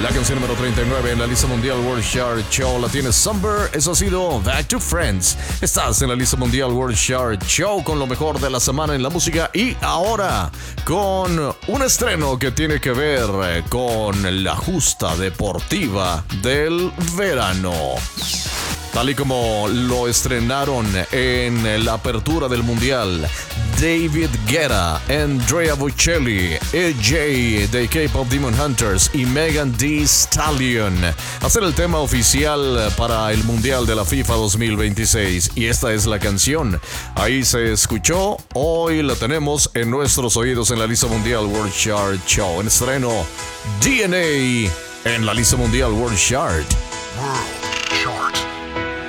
La canción número 39 en la lista mundial World Chart Show la tiene Summer. Eso ha sido Back to Friends. Estás en la lista mundial World Chart Show con lo mejor de la semana en la música. Y ahora con un estreno que tiene que ver con la justa deportiva del verano. Tal y como lo estrenaron en la apertura del Mundial, David Guetta, Andrea Bocelli, AJ de K-Pop Demon Hunters y Megan Thee Stallion hacer el tema oficial para el Mundial de la FIFA 2026. Y esta es la canción. Ahí se escuchó, hoy la tenemos en nuestros oídos en la lista mundial World Chart Show. En estreno, DNA en la lista mundial World Chart. World Chart.